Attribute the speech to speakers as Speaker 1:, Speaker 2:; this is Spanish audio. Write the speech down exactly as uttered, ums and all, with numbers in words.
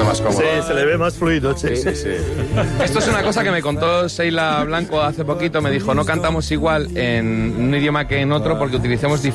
Speaker 1: más cómodo.
Speaker 2: Sí, se le ve más fluido, sí, sí, sí.
Speaker 3: Esto es una cosa que me contó Sheila Blanco hace poquito. Me dijo, no cantamos igual en un idioma que en otro porque utilizamos